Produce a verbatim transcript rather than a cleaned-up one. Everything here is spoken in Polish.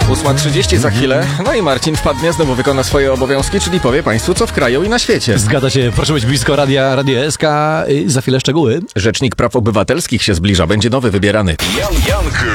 ósma trzydzieści za chwilę. No i Marcin wpadnie, znowu wykona swoje obowiązki, czyli powie Państwu, co w kraju i na świecie. Zgadza się, proszę być blisko radia, Radio S K. Za chwilę szczegóły. Rzecznik Praw Obywatelskich się zbliża, będzie nowy wybierany. Jan Janker.